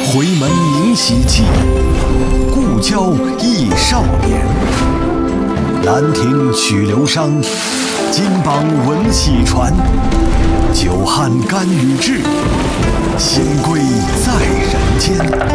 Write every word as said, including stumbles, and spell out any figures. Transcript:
回门迎喜气，故交忆少年。兰亭曲流觞，金榜闻喜传。久旱甘雨至，新归在人间。